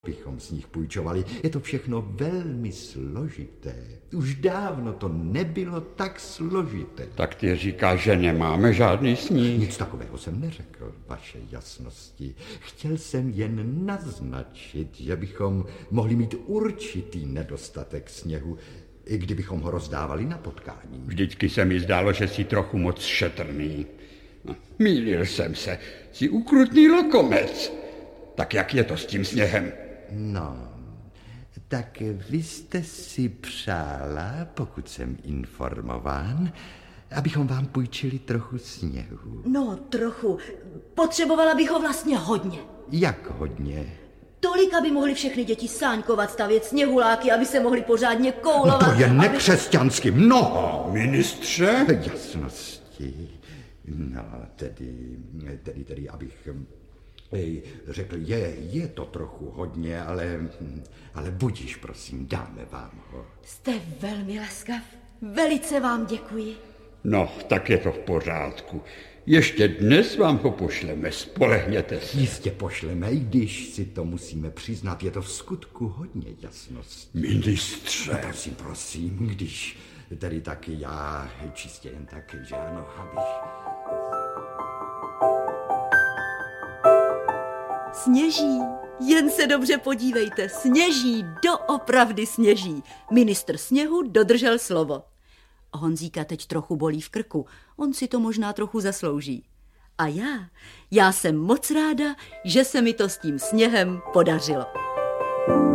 bychom z nich půjčovali. Je to všechno velmi složité. Už dávno to nebylo tak složité. Tak ty říkáš, že nemáme žádný sníh. Nic takového jsem neřekl, vaše jasnosti. Chtěl jsem jen naznačit, že bychom mohli mít určitý nedostatek sněhu, i kdybychom ho rozdávali na potkání. Vždycky se mi zdálo, že jsi trochu moc šetrný. Mýlil jsem se. Jsi ukrutný lokomec. Tak jak je to s tím sněhem? No, tak vy jste si přála, pokud jsem informován, abychom vám půjčili trochu sněhu. No, trochu. Potřebovala bych ho vlastně hodně. Jak hodně? Tolik, aby mohly všechny děti sáňkovat, stavět sněhuláky, aby se mohli pořádně koulovat. To je nekřesťansky mnoho. Ministře? Jasnosti. No, tedy, abych řekl, je to trochu hodně, ale budiš, prosím, dáme vám ho. Jste velmi laskav. Velice vám děkuji. No, tak je to v pořádku. Ještě dnes vám ho pošleme, spolehněte se. Jistě pošleme, i když si to musíme přiznat, je to v skutku hodně jasnost. Ministře. No, prosím, když tedy taky já čistě jen tak, že ano, abych... Sněží, jen se dobře podívejte, sněží, doopravdy sněží. Ministr sněhu dodržel slovo. Honzíka teď trochu bolí v krku, on si to možná trochu zaslouží. A já jsem moc ráda, že se mi to s tím sněhem podařilo.